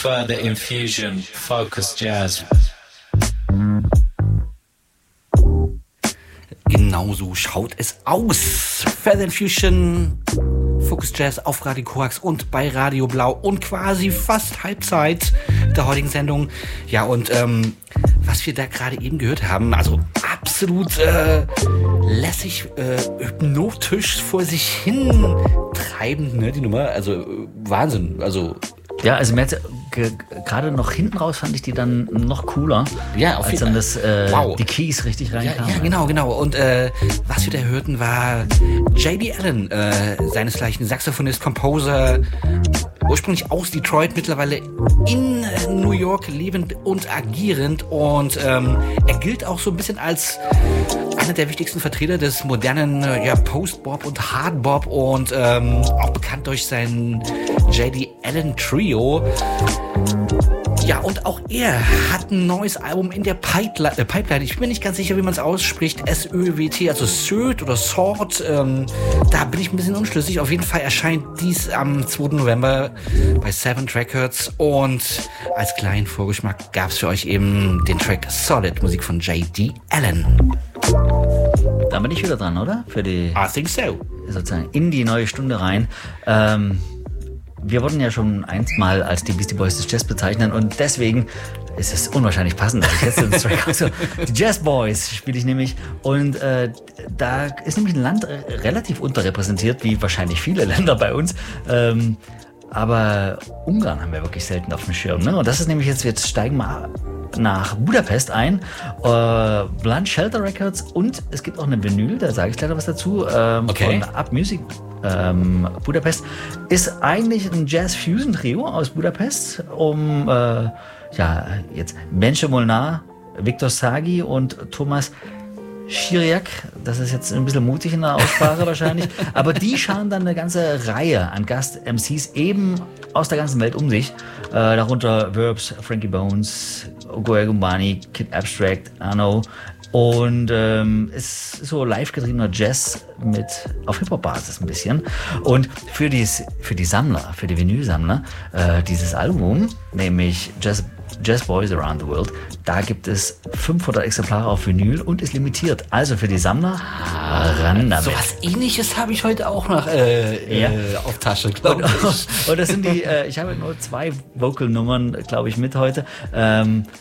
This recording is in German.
Further Infusion, Focus Jazz. Genau so schaut es aus. Further Infusion, Focus Jazz auf Radio Korax und bei Radio Blau und quasi fast Halbzeit der heutigen Sendung. Ja, und was wir da gerade eben gehört haben, also absolut lässig, hypnotisch vor sich hin treibend, ne, die Nummer. Also Wahnsinn, also... Ja, also mir hat gerade noch hinten raus fand ich die dann noch cooler. Ja, auf jeden Fall. Wow. Die Keys richtig reinkamen. Ja, genau. Und was wir da hörten, war J.D. Allen, seinesgleichen Saxophonist, Composer, ursprünglich aus Detroit, mittlerweile in New York lebend und agierend. Und er gilt auch so ein bisschen als einer der wichtigsten Vertreter des modernen Post-Bop und Hard-Bop und auch bekannt durch sein J.D. Allen Trio. Ja, und auch er hat ein neues Album in der Pipeline. Ich bin nicht ganz sicher, wie man es ausspricht. S-Ö-W-T, also Söd oder Sword. Da bin ich ein bisschen unschlüssig. Auf jeden Fall erscheint dies am 2. November bei Seventh Records. Und als kleinen Vorgeschmack gab es für euch eben den Track Solid, Musik von J.D. Allen. Da bin ich wieder dran, oder? Für die, I think so. Sozusagen in die neue Stunde rein. Wir wurden ja schon einmal als die Beastie Boys des Jazz bezeichnen und deswegen ist es unwahrscheinlich passend, dass ich jetzt den Track also, die Jazz Boys spiele ich nämlich und da ist nämlich ein Land relativ unterrepräsentiert, wie wahrscheinlich viele Länder bei uns. Aber Ungarn haben wir wirklich selten auf dem Schirm. Ne? Und das ist nämlich jetzt steigen wir nach Budapest ein. Blunt Shelter Records und es gibt auch eine Vinyl, da sage ich leider was dazu, Okay. von Up Music Budapest. Ist eigentlich ein Jazz-Fusion-Trio aus Budapest jetzt Bence Molnar, Viktor Sagi und Thomas Chiriac, das ist jetzt ein bisschen mutig in der Aussprache wahrscheinlich, aber die scharen dann eine ganze Reihe an Gast-MCs eben aus der ganzen Welt um sich, darunter Verbs, Frankie Bones, Ogoe Gumbani, Kid Abstract, Arno und ist so live getriebener Jazz mit auf Hip-Hop-Basis ein bisschen und für die Sammler, für die Vinylsammler, dieses Album, nämlich Jazz Boys Around the World, da gibt es 500 Exemplare auf Vinyl und ist limitiert. Also für die Sammler, ran damit. So was Ähnliches habe ich heute auch noch auf Tasche, glaube ich. Und das sind ich habe nur 2 Vocal-Nummern, glaube ich, mit heute.